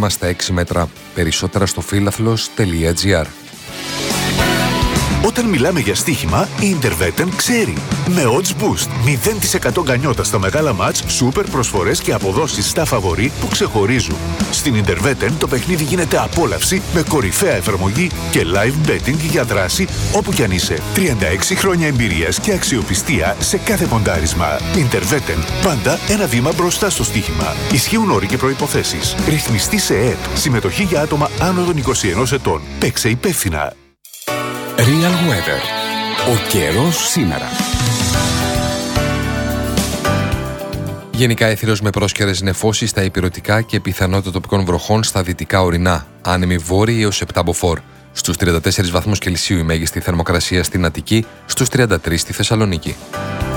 πρόβλημα στα 6 μέτρα. Περισσότερα στο φίλαθλος.gr. Όταν μιλάμε για στοίχημα, η Interveten ξέρει. Με Odds Boost, 0% γκανιότα στα μεγάλα μάτς, σούπερ προσφορές και αποδόσεις στα φαβορί που ξεχωρίζουν. Στην Interveten το παιχνίδι γίνεται απόλαυση με κορυφαία εφαρμογή και live betting για δράση όπου κι αν είσαι. 36 χρόνια εμπειρίας και αξιοπιστία σε κάθε ποντάρισμα. Interveten, πάντα ένα βήμα μπροστά στο στοίχημα. Ισχύουν όροι και προϋποθέσεις. Ρυθμιστή σε ΕΕΠ. Συμμετοχή για άτομα άνω των 21 ετών. Παίξε υπεύθυνα. Real Weather. Ο καιρός σήμερα. Γενικά έθυρος με πρόσκαιρες νεφώσεις στα ηπειρωτικά και πιθανότητα τοπικών βροχών στα δυτικά ορεινά. Άνεμοι βόρειοι έως 7 μποφόρ. Στους 34 βαθμούς Κελσίου η μέγιστη θερμοκρασία στην Αττική, στους 33 στη Θεσσαλονίκη.